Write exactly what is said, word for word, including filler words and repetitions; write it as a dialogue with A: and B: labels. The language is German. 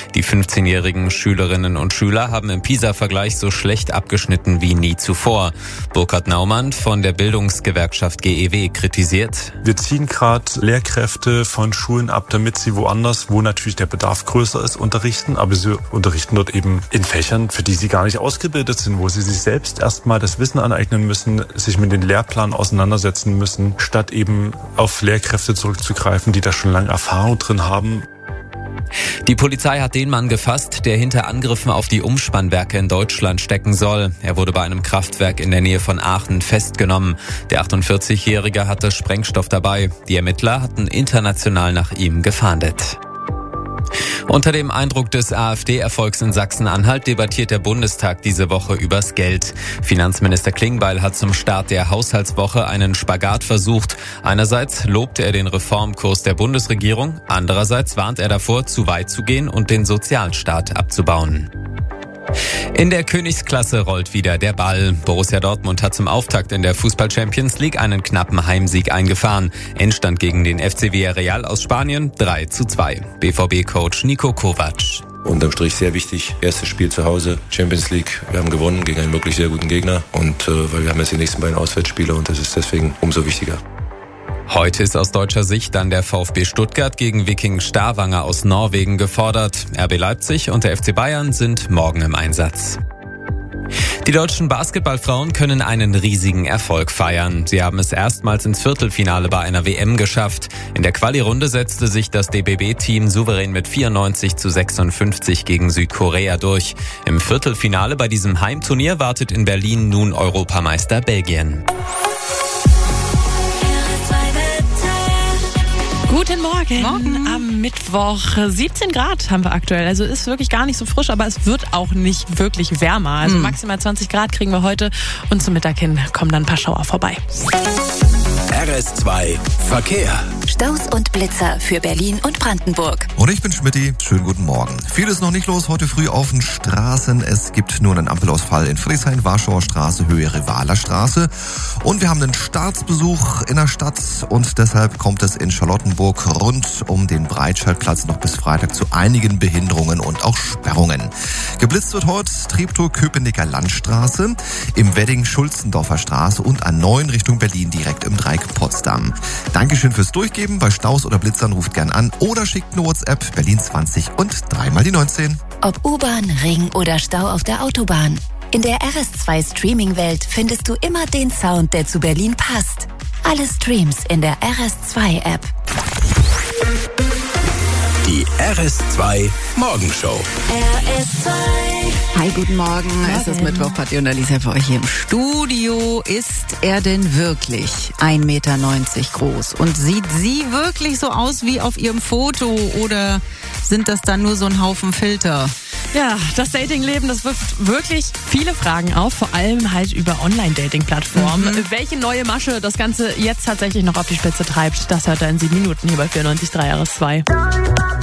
A: Die fünfzehnjährigen Schülerinnen und Schüler haben im PISA-Vergleich so schlecht abgeschnitten wie nie zuvor. Burkhard Naumann von der Bildungsgewerkschaft G E W kritisiert:
B: Wir ziehen gerade Lehrkräfte von Schulen ab, damit sie woanders, wo natürlich der Bedarf größer ist, unterrichten. Aber sie unterrichten dort eben in Fächern, für die sie gar nicht ausgebildet sind, wo sie sich selbst erstmal das Wissen aneignen müssen, sich mit den Lehrplan auseinandersetzen müssen, statt eben auf Lehrkräfte zurückzugreifen, die da schon lange Erfahrung drin haben.
A: Die Polizei hat den Mann gefasst, der hinter Angriffen auf die Umspannwerke in Deutschland stecken soll. Er wurde bei einem Kraftwerk in der Nähe von Aachen festgenommen. Der achtundvierzigjährige hatte Sprengstoff dabei. Die Ermittler hatten international nach ihm gefahndet. Unter dem Eindruck des AfD-Erfolgs in Sachsen-Anhalt debattiert der Bundestag diese Woche übers Geld. Finanzminister Klingbeil hat zum Start der Haushaltswoche einen Spagat versucht. Einerseits lobt er den Reformkurs der Bundesregierung, andererseits warnt er davor, zu weit zu gehen und den Sozialstaat abzubauen. In der Königsklasse rollt wieder der Ball. Borussia Dortmund hat zum Auftakt in der Fußball-Champions League einen knappen Heimsieg eingefahren. Endstand gegen den F C Villarreal aus Spanien drei zu zwei. B V B-Coach Niko Kovac:
C: Unterm Strich sehr wichtig. Erstes Spiel zu Hause, Champions League. Wir haben gewonnen gegen einen wirklich sehr guten Gegner. Und äh, weil wir haben jetzt die nächsten beiden Auswärtsspiele und das ist deswegen umso wichtiger.
A: Heute ist aus deutscher Sicht dann der VfB Stuttgart gegen Viking Stavanger aus Norwegen gefordert. R B Leipzig und der F C Bayern sind morgen im Einsatz. Die deutschen Basketballfrauen können einen riesigen Erfolg feiern. Sie haben es erstmals ins Viertelfinale bei einer W M geschafft. In der Quali-Runde setzte sich das D B B-Team souverän mit vierundneunzig zu sechsundfünfzig gegen Südkorea durch. Im Viertelfinale bei diesem Heimturnier wartet in Berlin nun Europameister Belgien.
D: Guten Morgen.
E: Morgen.
D: Am Mittwoch siebzehn Grad haben wir aktuell. Also ist wirklich gar nicht so frisch, aber es wird auch nicht wirklich wärmer. Also
E: mm.
D: maximal zwanzig Grad kriegen wir heute und zum Mittag hin kommen dann ein paar Schauer vorbei.
F: R S zwei Verkehr.
G: Staus und Blitzer für Berlin und Brandenburg.
H: Und ich bin Schmidti. Schönen guten Morgen. Viel ist noch nicht los heute früh auf den Straßen. Es gibt nur einen Ampelausfall in Friedrichshain, Warschauer Straße, Höhe Rivaler Straße. Und wir haben einen Staatsbesuch in der Stadt und deshalb kommt es in Charlottenburg rund um den Breitscheidplatz noch bis Freitag zu einigen Behinderungen und auch Sperrungen. Geblitzt wird heute Treptow-Köpenicker Landstraße, im Wedding Schulzendorfer Straße und A neun Richtung Berlin direkt im Dreieck Potsdam. Dankeschön fürs Durchgeben. Bei Staus oder Blitzern ruft gern an oder schickt eine WhatsApp Berlin zwanzig und dreimal die neunzehn.
G: Ob U-Bahn, Ring oder Stau auf der Autobahn. In der R S zwei Streaming-Welt findest du immer den Sound, der zu Berlin passt. Alle Streams in der R S zwei App.
F: Die R S zwei Morgenshow.
G: R S zwei.
E: Hi, guten Morgen. Es ist Mittwoch, Patti und Alicia für euch hier im Studio. Ist er denn wirklich ein Meter neunzig groß? Und sieht sie wirklich so aus wie auf ihrem Foto? Oder sind das dann nur so ein Haufen Filter?
D: Ja, das Datingleben, das wirft wirklich viele Fragen auf, vor allem halt über Online-Dating-Plattformen. Mhm. Welche neue Masche das Ganze jetzt tatsächlich noch auf die Spitze treibt, das hört er in sieben Minuten hier bei vierundneunzig Komma drei R S zwei.